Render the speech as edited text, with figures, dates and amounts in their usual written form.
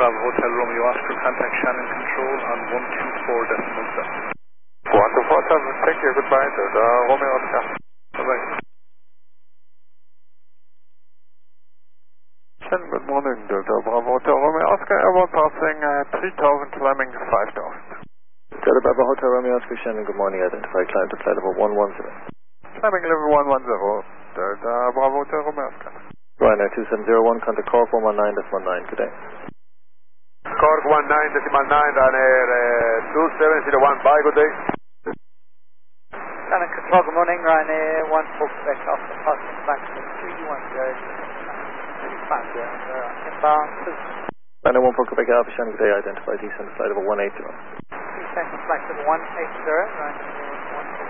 Bravo Hotel Romeo Oscar, contact Shannon Control on 124.7. 1247, thank you, goodbye, Delta Romeo Oscar. Bye-bye. Shannon, good morning, Delta Bravo Hotel Romeo Oscar, airborne passing 3000, climbing 5000. Delta Bravo Hotel Romeo Oscar, Shannon, good morning, identify climb to flight level 110. Climbing level 110, Delta Bravo Hotel Romeo Oscar. Ryanair 2701, contact Cork 119.19, good day. Cork 19.9, Ryanair 2701, bye, good day. Shannon Control, good morning, Ryanair 14 Quebec, Oscar, passing back to 310, inbound. Ryanair 14 Quebec Alpha, Shannon, good day, identify descent flight level 180. Descent flight level 180, Ryanair